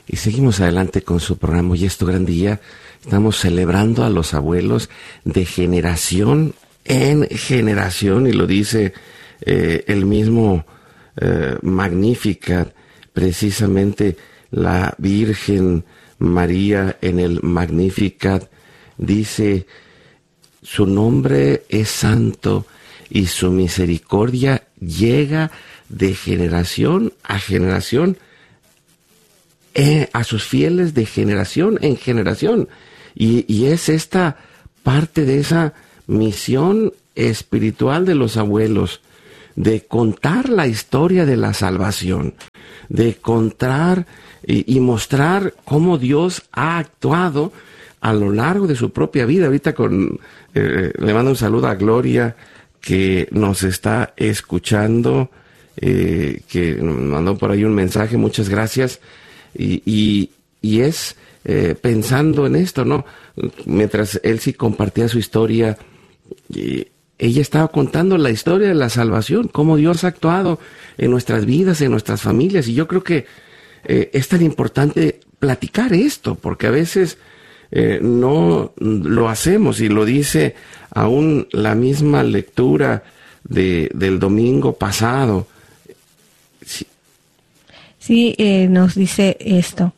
Y seguimos adelante con su programa. Hoy es tu gran día. Estamos celebrando a los abuelos de generación en generación, y lo dice el mismo Magnificat, precisamente la Virgen María en el Magnificat dice: su nombre es santo y su misericordia llega de generación a generación, a sus fieles de generación en generación. Y es esta parte de esa misión espiritual de los abuelos, de contar la historia de la salvación, de contar y mostrar cómo Dios ha actuado a lo largo de su propia vida. Ahorita le mando un saludo a Gloria, que nos está escuchando, que nos mandó por ahí un mensaje, muchas gracias. Y es pensando en esto, ¿no? Mientras él sí compartía su historia, ella estaba contando la historia de la salvación, cómo Dios ha actuado en nuestras vidas, en nuestras familias. Y yo creo que es tan importante platicar esto, porque a veces no lo hacemos, y lo dice aún la misma lectura del domingo pasado. Sí, nos dice esto.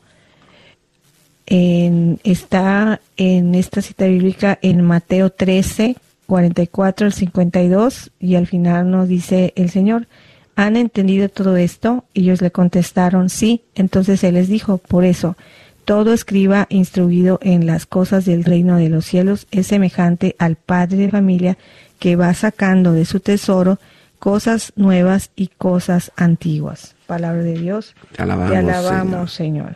Está en esta cita bíblica en Mateo 13, 44 al 52, y al final nos dice el Señor: ¿han entendido todo esto? Y ellos le contestaron: sí. Entonces Él les dijo: por eso, todo escriba instruido en las cosas del reino de los cielos es semejante al padre de familia que va sacando de su tesoro cosas nuevas y cosas antiguas. Palabra de Dios. Te alabamos, Señor.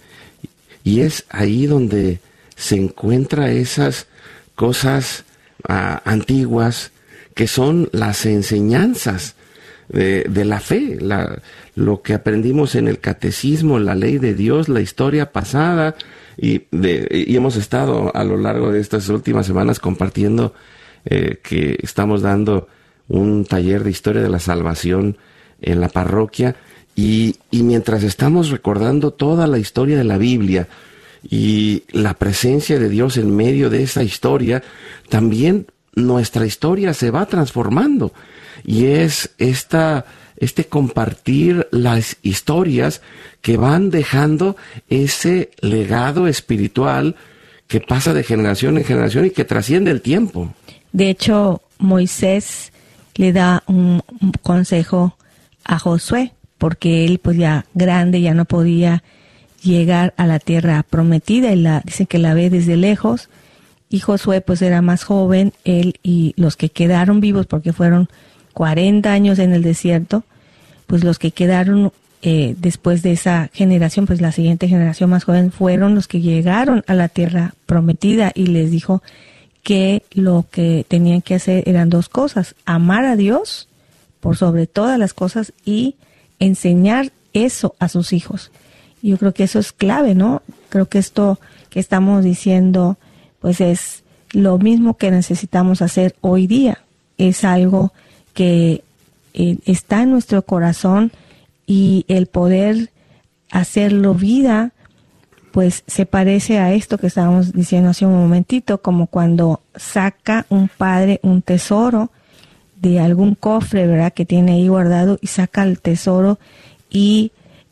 Y es ahí donde se encuentra esas cosas antiguas, que son las enseñanzas de la fe, lo que aprendimos en el catecismo, la ley de Dios, la historia pasada, y hemos estado a lo largo de estas últimas semanas compartiendo que estamos dando un taller de historia de la salvación en la parroquia, y mientras estamos recordando toda la historia de la Biblia y la presencia de Dios en medio de esa historia, también nuestra historia se va transformando, y es este compartir las historias que van dejando ese legado espiritual que pasa de generación en generación y que trasciende el tiempo. De hecho, Moisés le da un consejo a Josué, porque él pues ya grande, ya no podía llegar a la tierra prometida, y dicen que la ve desde lejos, y Josué pues era más joven, él y los que quedaron vivos, porque fueron 40 años en el desierto, pues los que quedaron después de esa generación, pues la siguiente generación más joven, fueron los que llegaron a la tierra prometida, y les dijo que lo que tenían que hacer eran dos cosas: amar a Dios por sobre todas las cosas y enseñar eso a sus hijos. Y yo creo que eso es clave, ¿no? Creo que esto que estamos diciendo pues es lo mismo que necesitamos hacer hoy día. Es algo que está en nuestro corazón, y el poder hacerlo vida pues se parece a esto que estábamos diciendo hace un momentito, como cuando saca un padre un tesoro de algún cofre, ¿verdad?, que tiene ahí guardado, y saca el tesoro y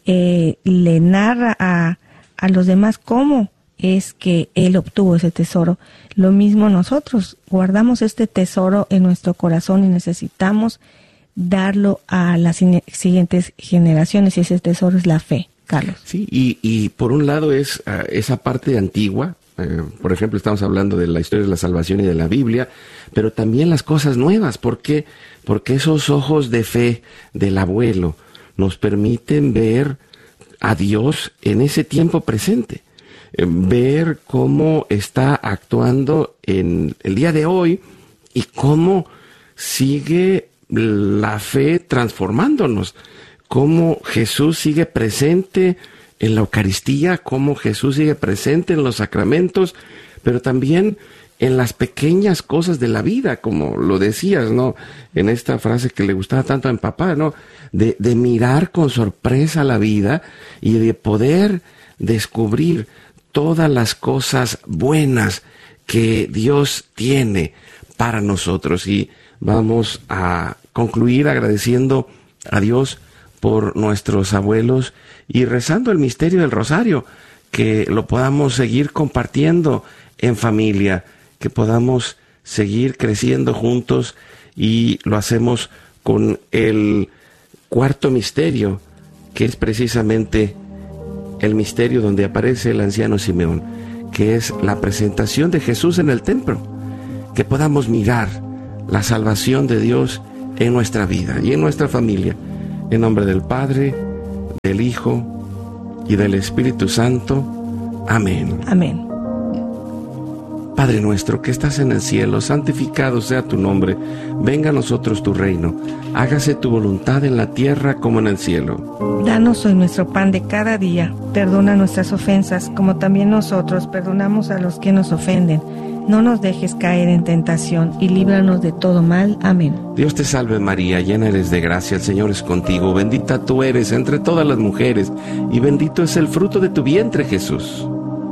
le narra a los demás cómo es que él obtuvo ese tesoro. Lo mismo nosotros, guardamos este tesoro en nuestro corazón y necesitamos darlo a las siguientes generaciones, y ese tesoro es la fe, Carlos. Sí, y por un lado es esa parte antigua. Por ejemplo, estamos hablando de la historia de la salvación y de la Biblia, pero también las cosas nuevas. ¿Por qué? Porque esos ojos de fe del abuelo nos permiten ver a Dios en ese tiempo presente, ver cómo está actuando en el día de hoy y cómo sigue la fe transformándonos, cómo Jesús sigue presente en la Eucaristía, cómo Jesús sigue presente en los sacramentos, pero también en las pequeñas cosas de la vida, como lo decías, ¿no?, en esta frase que le gustaba tanto a mi papá, ¿no?, de mirar con sorpresa la vida y de poder descubrir todas las cosas buenas que Dios tiene para nosotros. Y vamos a concluir agradeciendo a Dios por nuestros abuelos y rezando el misterio del rosario, que lo podamos seguir compartiendo en familia, que podamos seguir creciendo juntos, y lo hacemos con el cuarto misterio, que es precisamente el misterio donde aparece el anciano Simeón, que es la presentación de Jesús en el templo, que podamos mirar la salvación de Dios en nuestra vida y en nuestra familia. En nombre del Padre, del Hijo y del Espíritu Santo. Amén. Amén. Padre nuestro que estás en el cielo, santificado sea tu nombre. Venga a nosotros tu reino. Hágase tu voluntad en la tierra como en el cielo. Danos hoy nuestro pan de cada día. Perdona nuestras ofensas, como también nosotros perdonamos a los que nos ofenden. No nos dejes caer en tentación y líbranos de todo mal. Amén. Dios te salve María, llena eres de gracia, el Señor es contigo. Bendita tú eres entre todas las mujeres, y bendito es el fruto de tu vientre, Jesús.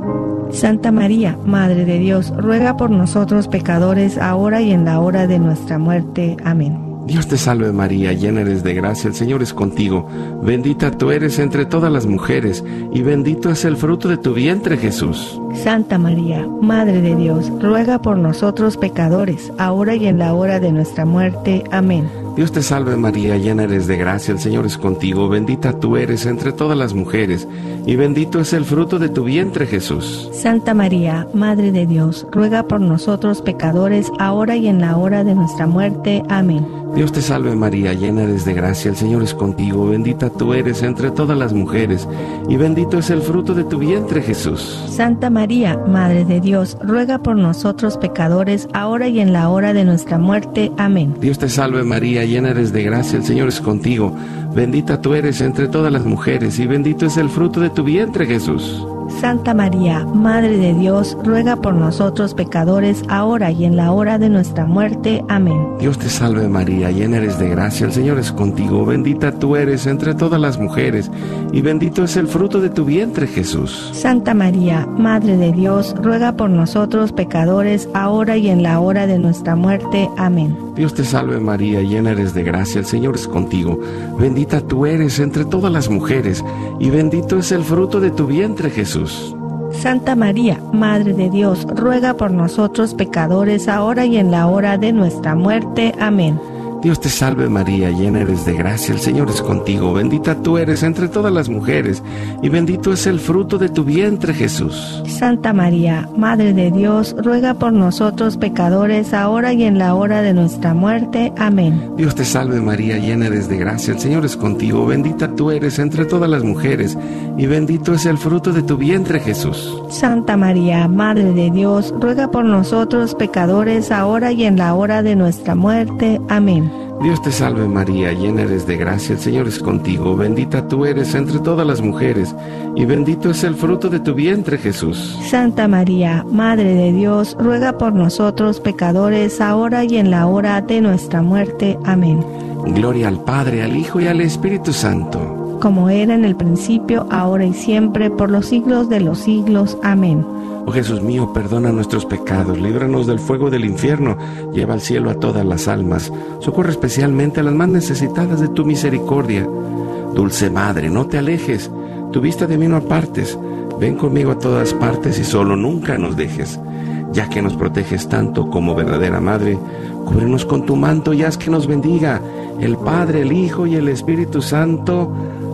Santa María, Madre de Dios, ruega por nosotros pecadores, ahora y en la hora de nuestra muerte. Amén. Dios te salve María, llena eres de gracia, el Señor es contigo. Bendita tú eres entre todas las mujeres, y bendito es el fruto de tu vientre, Jesús. Santa María, Madre de Dios, ruega por nosotros pecadores, ahora y en la hora de nuestra muerte. Amén. Dios te salve María, llena eres de gracia, el Señor es contigo. Bendita tú eres entre todas las mujeres, y bendito es el fruto de tu vientre, Jesús. Santa María, Madre de Dios, ruega por nosotros pecadores, ahora y en la hora de nuestra muerte. Amén. Dios te salve María, llena eres de gracia, el Señor es contigo. Bendita tú eres entre todas las mujeres, y bendito es el fruto de tu vientre, Jesús. Santa María, Madre de Dios, ruega por nosotros pecadores, ahora y en la hora de nuestra muerte. Amén. Dios te salve María, llena eres de gracia, el Señor es contigo. Bendita tú eres entre todas las mujeres, y bendito es el fruto de tu vientre, Jesús. Santa María, Madre de Dios, ruega por nosotros pecadores, ahora y en la hora de nuestra muerte. Amén. Dios te salve María, llena eres de gracia, el Señor es contigo. Bendita tú eres entre todas las mujeres, y bendito es el fruto de tu vientre, Jesús. Santa María, Madre de Dios, ruega por nosotros pecadores, ahora y en la hora de nuestra muerte. Amén. Dios te salve María, llena eres de gracia, el Señor es contigo. Bendita tú eres entre todas las mujeres, y bendito es el fruto de tu vientre, Jesús. Santa María, Madre de Dios, ruega por nosotros pecadores, ahora y en la hora de nuestra muerte. Amén. Dios te salve María, llena eres de gracia, el Señor es contigo. Bendita tú eres entre todas las mujeres, y bendito es el fruto de tu vientre, Jesús. Santa María, Madre de Dios, ruega por nosotros pecadores, ahora y en la hora de nuestra muerte. Amén. Dios te salve María, llena eres de gracia, el Señor es contigo. Bendita tú eres entre todas las mujeres, y bendito es el fruto de tu vientre, Jesús. Santa María, Madre de Dios, ruega por nosotros pecadores, ahora y en la hora de nuestra muerte. Amén. Dios te salve María, llena eres de gracia, el Señor es contigo. Bendita tú eres entre todas las mujeres, y bendito es el fruto de tu vientre, Jesús. Santa María, Madre de Dios, ruega por nosotros pecadores, ahora y en la hora de nuestra muerte. Amén. Gloria al Padre, al Hijo y al Espíritu Santo. Como era en el principio, ahora y siempre, por los siglos de los siglos. Amén. Oh Jesús mío, perdona nuestros pecados, líbranos del fuego del infierno, lleva al cielo a todas las almas, socorre especialmente a las más necesitadas de tu misericordia. Dulce Madre, no te alejes, tu vista de mí no apartes, ven conmigo a todas partes y solo nunca nos dejes. Ya que nos proteges tanto como verdadera Madre, cúbrenos con tu manto y haz que nos bendiga el Padre, el Hijo y el Espíritu Santo.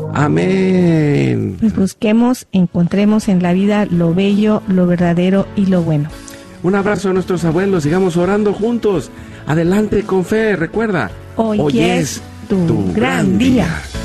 Amén. Pues busquemos, encontremos en la vida lo bello, lo verdadero y lo bueno. Un abrazo a nuestros abuelos, sigamos orando juntos. Adelante con fe, recuerda, hoy es tu gran día.